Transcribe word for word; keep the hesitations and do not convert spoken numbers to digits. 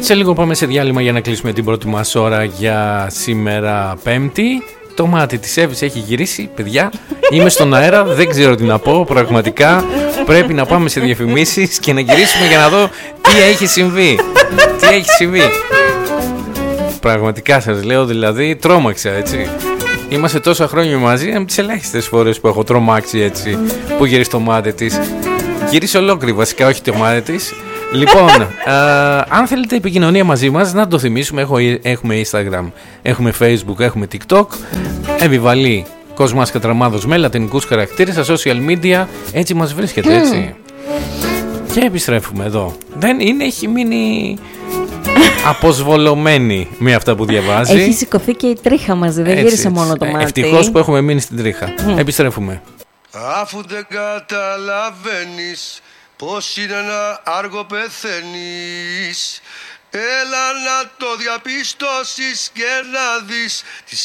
Σε λίγο πάμε σε διάλειμμα για να κλείσουμε την πρώτη μας ώρα για σήμερα Πέμπτη. Το μάτι της Εύης έχει γυρίσει, παιδιά. Είμαι στον αέρα, δεν ξέρω τι να πω. Πραγματικά πρέπει να πάμε σε διαφημίσεις και να γυρίσουμε για να δω τι έχει συμβεί. Τι έχει συμβεί. Πραγματικά σας λέω, δηλαδή τρόμαξα, έτσι. Είμαστε τόσα χρόνια μαζί, από τις ελάχιστες φορές που έχω τρομάξει, έτσι, που γυρίσει το μάτι της. Γυρίσει ολόκληρη βασικά, όχι το μάτι της. Λοιπόν, α, αν θέλετε επικοινωνία μαζί μας, να το θυμίσουμε, έχω, έχουμε Instagram, έχουμε Facebook, έχουμε TikTok. Επιβαλή Κοσμάς Κατραμάδος με λατινικούς χαρακτήρες στα social media, έτσι μας βρίσκεται, έτσι. Και επιστρέφουμε εδώ. Δεν είναι, έχει μείνει αποσβολωμένη με αυτά που διαβάζει. Έχει σηκωθεί και η τρίχα μαζί, δεν γύρισε μόνο το μάτι. Ευτυχώς που έχουμε μείνει στην τρίχα. Mm. Επιστρέφουμε. Αφού δεν καταλαβαίνεις πως είναι να άργο πεθαίνεις, έλα να το διαπιστώσεις και να δεις τις